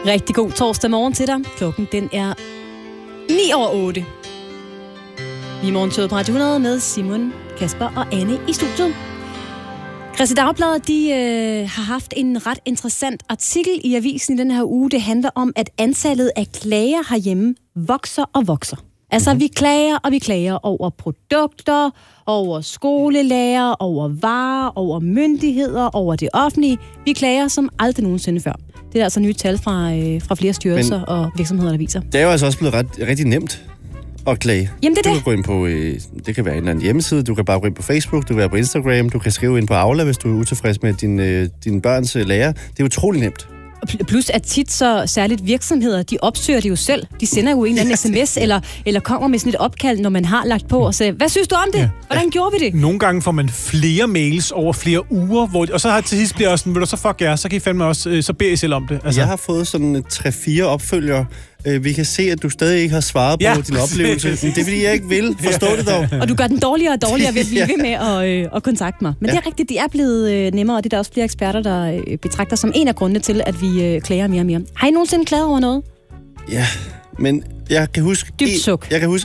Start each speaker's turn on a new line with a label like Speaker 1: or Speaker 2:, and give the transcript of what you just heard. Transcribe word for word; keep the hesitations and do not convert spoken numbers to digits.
Speaker 1: Rigtig god torsdag morgen til dig. Klokken den er ni over otte. Vi er morgenshowet på Radio hundrede med Simon, Kasper og Anne i studiet. Kristeligt Dagblad, de øh, har haft en ret interessant artikel i avisen i den her uge. Det handler om, at antallet af klager herhjemme vokser og vokser. Altså, vi klager og vi klager over produkter, over skolelærer, over varer, over myndigheder, over det offentlige. Vi klager som aldrig nogensinde før. Det er altså nye tal fra, øh, fra flere styrelser Men og virksomheder, der viser.
Speaker 2: Det er jo altså også blevet ret, rigtig nemt at klage.
Speaker 1: Jamen, det er
Speaker 2: du
Speaker 1: det.
Speaker 2: kan gå ind på, øh, det kan være en eller anden hjemmeside, du kan bare gå ind på Facebook, du kan være på Instagram, du kan skrive ind på Aula, hvis du er utilfreds med din, øh, dine børns øh, lærer. Det er utrolig nemt.
Speaker 1: Plus at tit så særligt virksomheder, de opsøger det jo selv. De sender jo en eller anden sms, eller, eller kommer med sådan et opkald, når man har lagt på og siger, hvad synes du om det? Hvordan ja. gjorde vi det?
Speaker 3: Nogle gange får man flere mails over flere uger, hvor, og så har til sidst bliver også sådan, vil du så fuck jer, så kan I fandme også, så beder I selv om det.
Speaker 2: Altså. Jeg har fået sådan tre-fire opfølgere. Vi kan se, at du stadig ikke har svaret ja. på din oplevelse. Men det er, fordi jeg ikke vil. Forstå det dog.
Speaker 1: Og du gør den dårligere og dårligere ved at blive ved med at, øh, at kontakte mig. Men ja. det er rigtigt, det er blevet øh, nemmere, og det er der også flere eksperter, der øh, betragter som en af grundene til, at vi øh, klager mere og mere. Har I nogensinde klaget over noget?
Speaker 2: Ja, men jeg kan huske...
Speaker 1: Dybt suk.
Speaker 2: Jeg kan huske